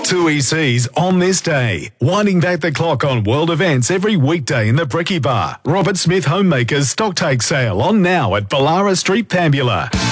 Tui Seas on this day. Winding back the clock on world events every weekday in the Bricky Bar. Robert Smith Homemakers Stocktake Sale on now at Ballara Street, Pambula.